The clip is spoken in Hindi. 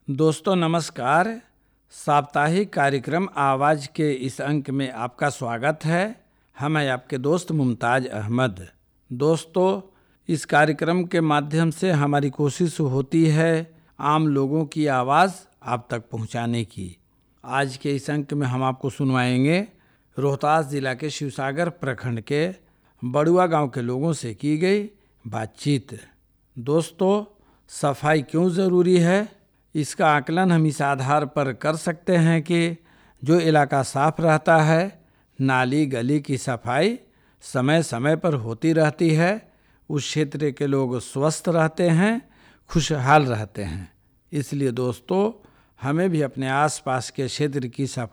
दोस्तों नमस्कार। साप्ताहिक कार्यक्रम आवाज़ के इस अंक में आपका स्वागत है। हम हैं आपके दोस्त मुमताज़ अहमद। दोस्तों, इस कार्यक्रम के माध्यम से हमारी कोशिश होती है आम लोगों की आवाज़ आप तक पहुंचाने की। आज के इस अंक में हम आपको सुनवाएंगे रोहतास ज़िला के शिवसागर प्रखंड के बड़ुआ गांव के लोगों से की गई बातचीत। दोस्तों, सफाई क्यों ज़रूरी है, इसका आकलन हम इस आधार पर कर सकते हैं कि जो इलाका साफ रहता है, नाली गली की सफाई समय समय पर होती रहती है, उस क्षेत्र के लोग स्वस्थ रहते हैं, खुशहाल रहते हैं। इसलिए दोस्तों, हमें भी अपने आसपास के क्षेत्र की सफाई